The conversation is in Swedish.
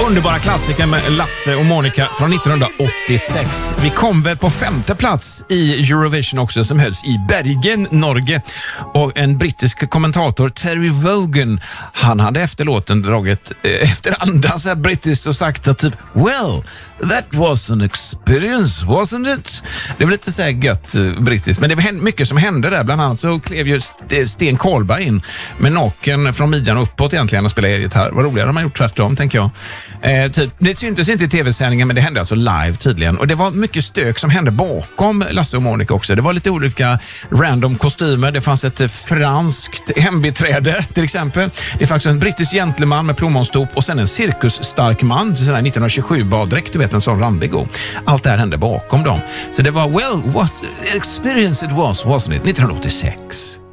Underbara klassiker med Lasse och Monica från 1986. Vi kom väl på 5:e plats i Eurovision också, som hölls i Bergen, Norge. Och en brittisk kommentator, Terry Wogan, han hade efter låten dragit efter andan så här brittiskt och sagt att typ, well, that was an experience, wasn't it? Det var lite så här gött brittiskt, men det var mycket som hände där. Bland annat så klev ju Sten Karlberg in med naken från midjan uppåt egentligen och spelade gitarr. Vad roligare de har gjort tvärtom, tänker jag. Typ, det syntes inte i tv-sändningen, men det hände alltså live tydligen. Och det var mycket stök som hände bakom Lasse och Monica också. Det var lite olika random kostymer. Det fanns ett franskt hembiträde till exempel. Det fanns en brittisk gentleman med plommonstop och sen en cirkusstark man, sån här 1927 baddräkt, du vet, en sån randigo. Allt det här hände bakom dem. Så det var, well, what experience it was, wasn't it? 1986.